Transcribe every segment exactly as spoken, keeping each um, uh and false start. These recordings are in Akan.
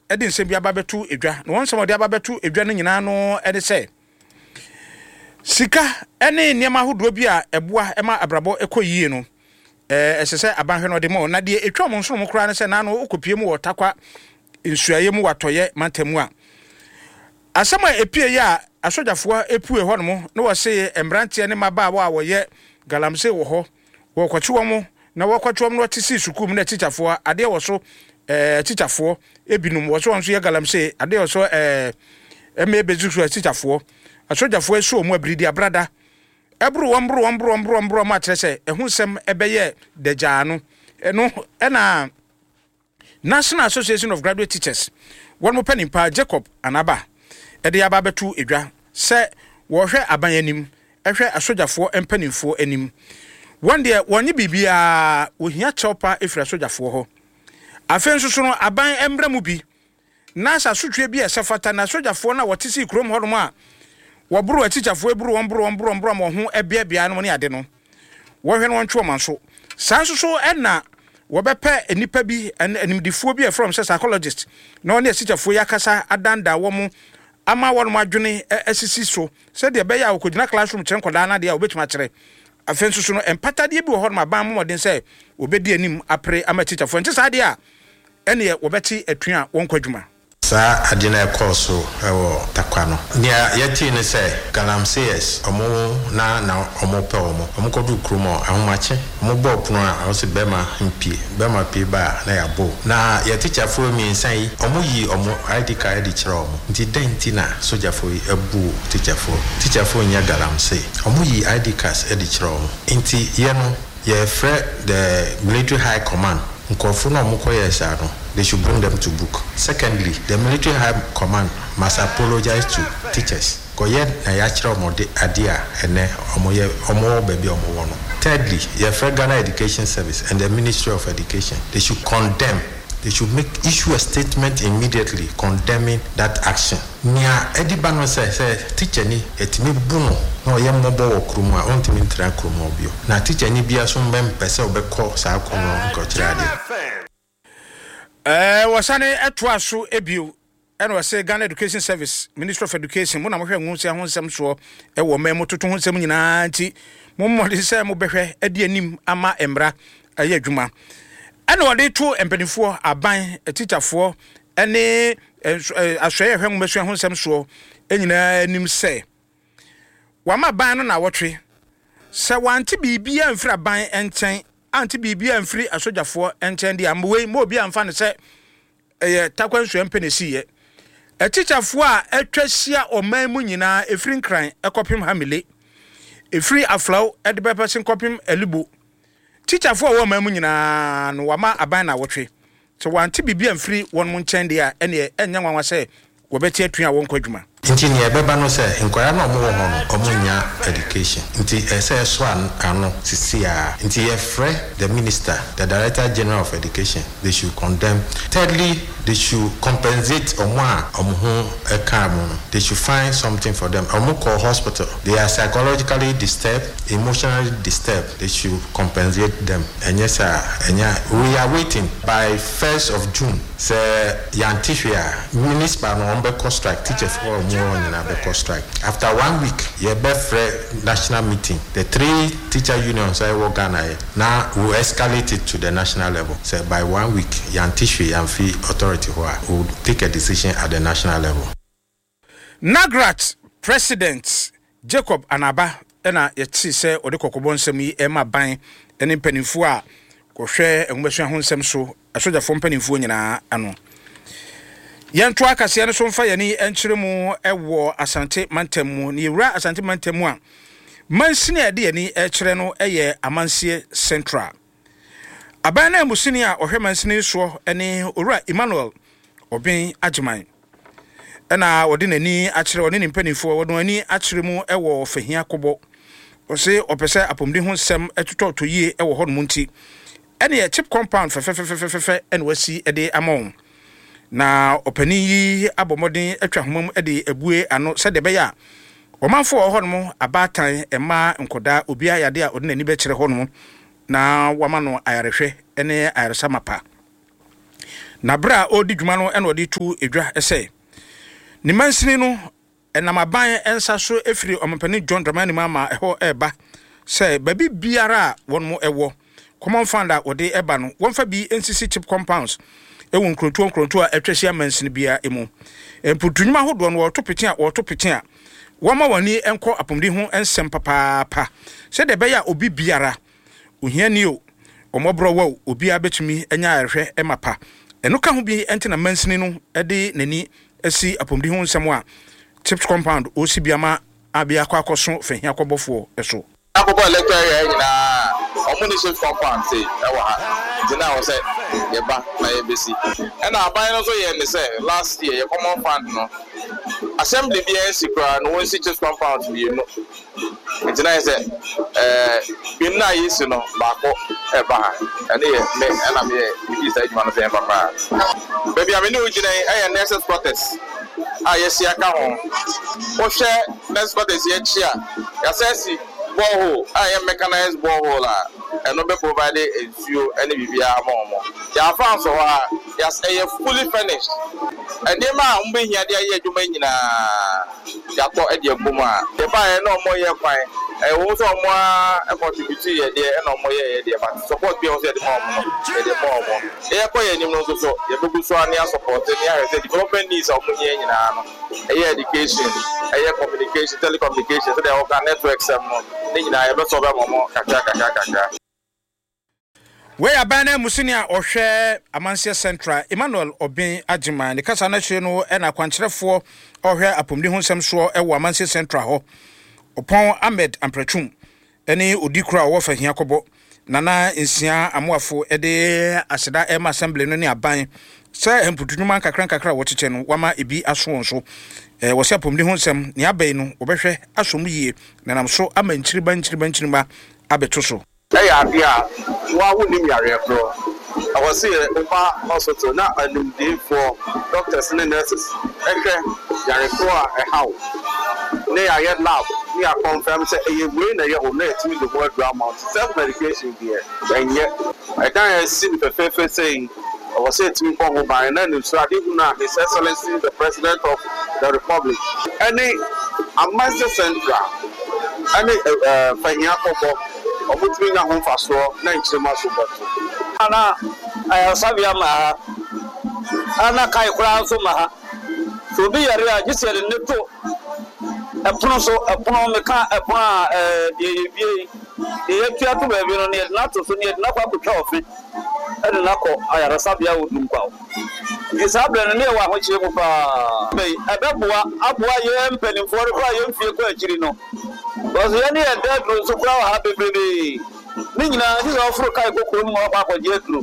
edi nsem bi aba betu edwa na won nsem odi aba betu edwa no nyina no edi se sika ene niema hodo bi a eboa ema abrabo ekoyie no eh esese abanhwe no de mo na de etwa mo nso mo kura ne se na no okopie mu wotakwa nsuaye mu watoye mantamu a asama epie ya asojafo epue ho no mo na wo se embrante ne maba wo a wo ye galamse wo ho wo kwachi wo mo na wo kwachi wo no tisi sukum na tichafo ade wo so eh tichafo ebinum wo so nso ye galamse ade wo so eh emebezu tichafo asojafo eso mu abridi abrada ebru wombru wombru wombru wombru ma kyerese ehusem ebeye dagya no eno ena National Association of Graduate Teachers one mo panimpa Jacob Anaba ede ya ba betu edwa se wo hwe aban anim ehwe asojafo empanimfo anim one day wonye bibia ohia chopa efra asojafo ho afen soso no aban emra mu bi na sa sotwe bi esafata na asojafo na wotisi krom ho no a woburu atichafo eburu womburu womburu womburu mo ho ebiabia no ne ade no wo hwe no woncho manso san soso ena wobepe enipa bi animdifo bi from psychologist na one asichafo yakasa adanda wo mu ama won adwene asisi so se de be ya okogina classroom kire nkoda na de a obetuma kire afen soso no empatade bi wo ho ma ban moden se obedi anim apre ama asichafo nti sa de a ene wobeti atun a won kwadwuma sa adina ekoso ewo takwano nia yati ne se galamseyes omo na na omo pe omo omo kodu krumo ahomache omo bo puno a o se bema mpie bema pie ba na yabo na ya teacher for me nsan omo yi omo I D card di kire omo nti denti na soja for ebu teacher for teacher for nya galamsey omo yi I D cards e di kire omo nti ye no ye frɛ the military high command nkofo no omo koyesa no they should bring them to book. Secondly, the military high command must apologize to teachers. Koye na ya kire omode adia ene omoye omo baby omo wono. Thirdly, the Federal Ghana Education Service and the Ministry of Education, they should condemn, they should make issue a statement immediately condemning that action. Nia ediba no say say teacher ni etimi bunu no ye mmobo wo krumu a ontimi ntra krumu obio. Na teacher ni bia so mbem pese obekọ sa akọno nko kire ade. Eh wasane etwa so ebio eno wase Ghana Education Service Ministry of Education mo na mo hwe nwu se ho nsem so e wo memo toto ho nsem nyina nti mo mo de se mo behwe ade anim ama emra aye adwuma eno wode to empanifo aban teacherfo ene ahwe hwe nwu ho nsem so enyina anim se wama ban no na wotwe se wanti bibia mfra ban enten anti bibia mfiri asojafo enten dia mwe mo bia mfa ne se eh takwansu empenesi ye a teacherfo a etwahia oman mu nyina efiri nkran ekopim hamile efiri aflaw edebe person kopim elibo teacherfo a wo oman mu nyina no wama aban na wotwe so wanti bibia mfiri won mu nchen dia ene enya nwanwa se wobeti atun a won kwadwuma nti ne ebeba no se nkwara na omo ho no omo nya education nti ese so ano sisi a nti ye frɛ the minister the director general of education they should condemn. Thirdly, they should compensate omo a omo ho eka mo no they should find something for them. Omo call hospital, they are psychologically disturbed, emotionally disturbed, they should compensate them. And yes sir, enya we are waiting by first of June say yantishia municipal no ombe cost strike teacher for in a strike. After one week, your best national meeting, the three teacher unions I work on now will escalate it to the national level. So by one week, Yantishu and Fee Authority will take a decision at the national level. Nagrat President Jacob Anaba ena yeti se ode kokobon semi ema ban ene mpanimfo a kohwe enwubesu ahonsem so asojafo mpanimfo nyina ano. Yanto akase ne so mfa yani enkyeremu ewo Asante Mantemu ni wura Asante Mantemu a mansini ade yani ekyere no eye Amansie Central aban na musini a ohwe mansini so ene owura Emmanuel Obin Ajiman ena wode nani akyere woni mpanifo wode nani akyeremu ewo Fahia Kobo ose opese apomdi ho nsem etototo yie ewo ho no nti ene ye chip compound fefefefefefe ene wasi ede amon na opani yi abomodin atwa homam ede ebue ano se de be ya omanfo ho no abatan ema nkoda obi ayade a odinani be kire ho no na wama no ayarehwe ene ayaresamapa na bra odi dwuma no ena odi tu edwa ese ni mansini no enamaban ensa so efiri ompani John Dramani mama eho eba say baby biara won mo ewo common founder odi eba no won fa bi N C C chip compounds ewu nkrontu nkrontu a etwehia mansini bia emu emputunuma hodo no woto petia woto petia woma wani enko apomdi ho ensem papa pa se de beya obi biara ohiani o omobro wa obi abetumi enya ahwe emapa eno ka ho bi ente na mansini no ede nani asi apomdi ho nsem a chips compound osi biama abia kwa akoso fehia kobofo eso akoko electoral area nyina omuni chips compound say e wa ha dina wo say ye ba na ye besi e na aban no so ye ne say last year ye common fund no assembly bi en sikra no won si chips compound bi no dina ye say eh bi na yi si no ba ko e ba ha ene ye me na me bi say juma no say papa baby ameni ujina e ye next protest ah yes ya ka ho o hwe next protest ye chia ya say si borehole I am mechanized borehole and no be provided ensure any bibia amomo ya fan so ha yes e fully finished and dem a mbe hia de aye adwuma nyina ya to e de boma de ba e no mo ye kwan e wo so mo a contribute ye de e no mo ye ye de but support be o se de mo mo de mo mo e ko ye nim no so so ye begu so ani support ni a say development needs of mo ye nyina no e education e communication telecommunication so they organ networks no ni nyina ye be so be mo mo kakra kakra kakra we abana musini a ohwe Amansia Central Emmanuel Obin Agima ne kasa na hwe no e na kwankyerefo ohwe apomdi ho nsem so e wo Amansia Central ho Opon Ahmed Amprachum ene odikura wo fa hia kobo nana nsia amoafo e de aseda em assembly no ne aban sa emputunuma kakran kakra wo cheche no wama ebi aso nso eh wo se apomdi ho nsem ne aban no obehwe asom yie nanam so amanchiri banchiri banchiri ba abeto so eya dia wa woni yare pro I was here over hospital na anumdi for doctors and nurses ehwe yare pro a how ne ya lab we are confirm say e we na ye o na to the word amount self medication here and yet I don't see the fair saying I was saying to me for by and then so I didn't know His Excellency the President of the Republic any Amansia Central any uh fanya kobo obutumi na ho faso na nchirema so boto ana aya sabia ma ana kai kura so ma ha so bi yare a gisere ne to epono so epono me ka epono eh ye bie ye tua to ba bi no ne na to so ne na kwa kutwa ofi e na ko aya sabia odum kwa isabre ne wa ho chire mu pa be ebeboa aboa ye mpanimfo re kwa ye mfie kwa akiri no because ye ne e dead so kwa ha bebebe ni nyina ni so furu kai kokoro mu ba kwa je duro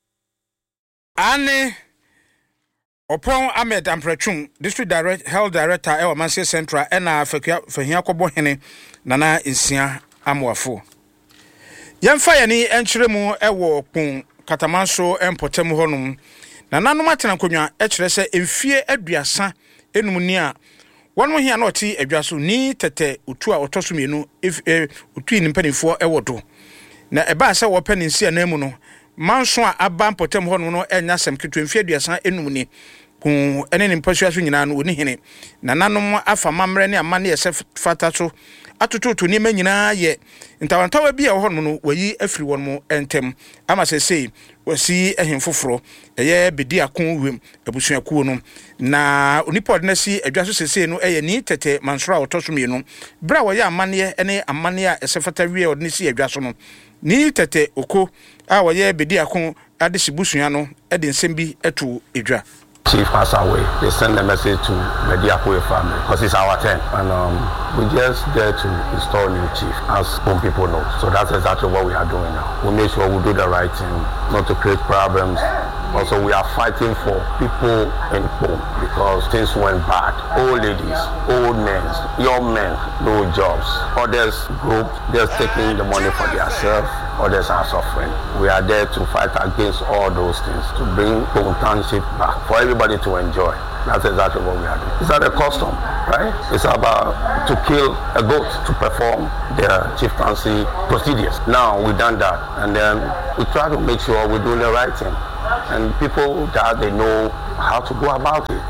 ane Opon Ahmed Amprachum District Direct Health Director e Amansia Central e na fahia kobo hene nana nsia amoafo yemfa ye ni enkyeremu e wo pon katamanso empotem honum nananom atena konwa e kyere se emfie aduasa enum ni a wonu hia na oti adwaso ni tete otu a otoso mienu otu ni mpanifo e wodo na eba se wo paninsia na emu no manso a aba mpotem honum no enya sem ketu emfie aduasa enum ni kun ene ni mpasuaso nyina no oni hene nananom afa mamre ne amane ye se fata so atototo ni manyina ye ntawantawa bia wo honum no wayi afiri won mo entem ama se sei wasi ehemfoforo eye bedi akon wem abusuakuo no na onipa de na si adwaso sesei no eye ni tete mansura otoso mienu bra wo ye amane ene amane a esefata wie ode ni si adwaso no ni tete oko a wo ye bedi akon ade sibusua no ede nsembi etu edwa Chief passed away. They send a message to the Diakwe family because it's our turn. And um, we just there to install new chief, as some people know. So that's exactly what we are doing now. We make sure we do the right thing, not to create problems. Also, we are fighting for people in home because things went bad. Old ladies, old men, young men, no jobs. Others group just taking the money for themselves. Others are suffering. We are there to fight against all those things, to bring home township back for everybody to enjoy. That's exactly what we are doing. It's not a custom, right? It's about to kill a goat to perform their chieftaincy procedures. Now we've done that, and then we try to make sure we're doing the right thing. and people that they know how to go about it.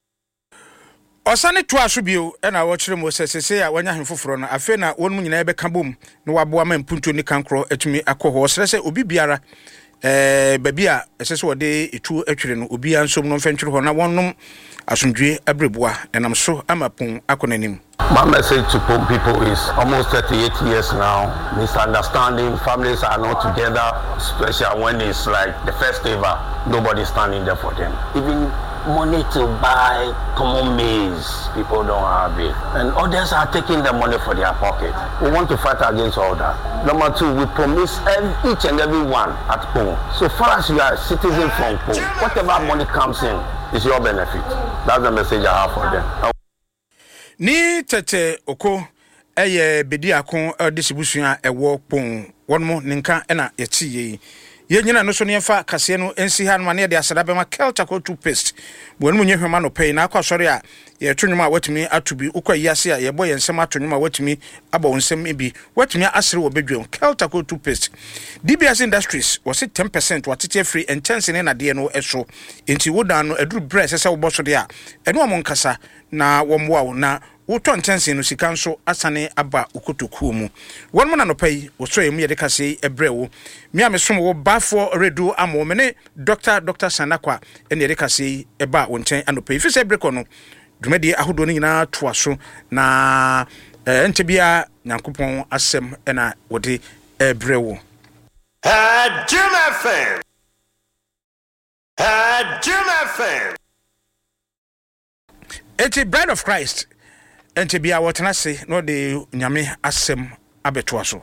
Osane to asubio e na wo kire mo sesese a wanya hemfoforo no afi na wonum nyina ebe ka bom na waboa ma mpunto ni kankro etumi akoho serese obi biara eh babia esese wode etu atwire no obi ansom no mfentwire ho na wonum asumdwe abreboa enam so amapon akonanim. My message to people is almost thirty-eight years now. Misunderstanding, families are not together, especially when it's like the first ever. Nobody's standing there for them. Even money to buy common maize, people don't have it. And others are taking the money for their pocket. We want to fight against all that. Number two, we promise every, each and every one at home. So far as you are a citizen from home, whatever money comes in is your benefit. That's the message I have for them. Ni tete oko eye bedi akon distribution a ewo pon wonmo ninka ena yeti ye ye nyina no so ne fa kase no ensi ha no ne de asada be ma Keltaco toothpaste bonmu nye hwema no pay na akwasori a ye twonwuma a watumi atubi ukwa ase a ye boye nsem atwonwuma a watumi abo nsem ibi watumi asere wo bedwem Keltaco toothpaste D B S Industries was it ten percent watete free intense na de no eso enti wodan no aduru bre sese wo boso de a eno amonkasa na womwa na woto intense no sika nso asane aba ukotokuo mu won mo na no pay wo so emu ye de kase ebrewo mi amesom wo bafo redu amo mene doctor doctor Sanakwa ene ye de kase eba wo nten anopai fi se breko no dwumadi ahodo no nyina to aso na ente bia nyankopon asem ena wode ebrewo ha Jim F M ha Jim F M. It's a bride of Christ. And to be our tenase, no de nyame asem abeto aso.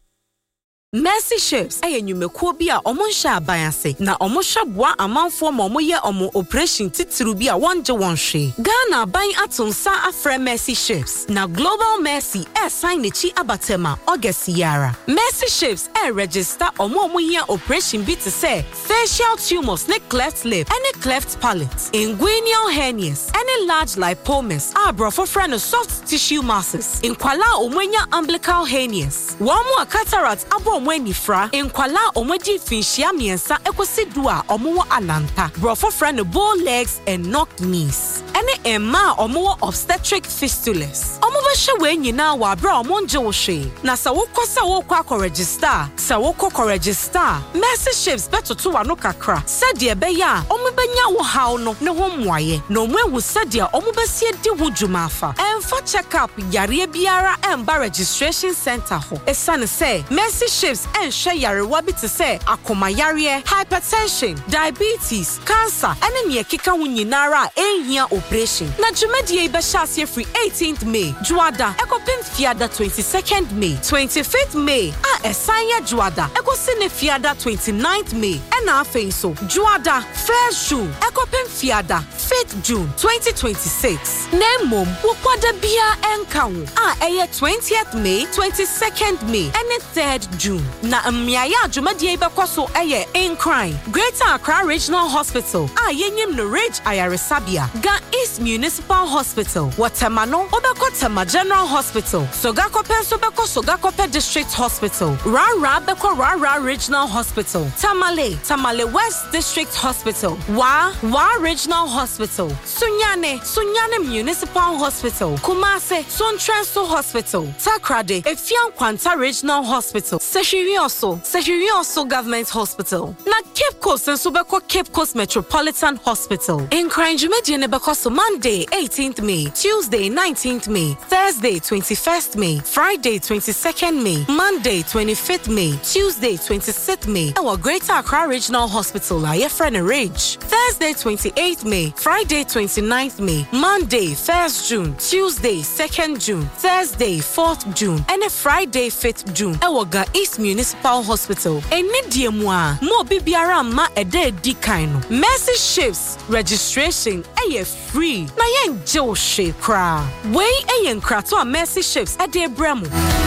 Mercy Chefs aye nyumekuo bi a omo hya aban ase na omo hweboa amanfo ma omo ye omo operation titiru bi a wonje wonhwe Ghana aban atonsa afre Mercy Chefs na Global Mercy e sign nechi abatema August yara Mercy Chefs e register omo omo ye operation bi to say facial tumors ne cleft lip and cleft palate inguinal hernias and large lipomas a brofo friend soft tissue masses in kwala omwenya umbilical hernias wamu cataract abo Mweni fra enkwala omodi finhia miensa ekosidu a omo ananta brofo friend bow legs and knock knees ene emma omo obstetric fistulas omo be hwe nyina wa bra omo nje wo hwe na sa wokosa wo kwa register sa woko ko register Mercy Chefs betoto wa no kakra sade be ya omo benya wo haw no ne ho mwaye na omo ewu sade omo besie di ho dwuma afa emfa check up yare biara emba registration center ho esane say Mercy Chefs and share yarewa bi to say akoma yare hypertension diabetes cancer and ne keka ho nyinara ehia operation na dwumadie be hyaase free eighteenth May juada ekopem fiada twenty-second May twenty-fifth May a esanya juada ekosine fiada twenty-ninth May and afei so juada first June ekopem fiada fifth June twenty twenty-six nemom wokwada bia enka ho a eye twentieth May twenty-second May and third June na mmiaya adwumadie bekoso eye in crime Greater Accra Regional Hospital a yenyim no Ridge Ayaresabia Ga East Municipal Hospital Watermano obekotema General Hospital Sogakope sobeko Sogakope District Hospital Rara beko Rara Regional Hospital Tamale Tamale West District Hospital Wa Wa Regional Hospital Sunyane Sunyane Municipal Hospital Kumase Sontrenso Hospital Takrade Efian Kwanta Regional Hospital Sehirioso Sehirioso Government Hospital na Cape Coast and Subeko Cape Coast Metropolitan Hospital in Kranjumedi Nebekoso Monday eighteenth May Tuesday nineteenth May Thursday twenty-first May Friday twenty-second May Monday twenty-fifth May Tuesday twenty-sixth May our Greater Accra Regional Hospital aye friend Ridge Thursday twenty-eighth May Friday twenty-ninth May Monday first June Tuesday second June Thursday fourth June and a Friday fifth June our Ga East Municipal Hospital eni diemwa mo bibiara ma ede di kan no Mercy Chefs registration eye free na yen je wo hwe kra we eye nkrato a Mercy Chefs ede bremo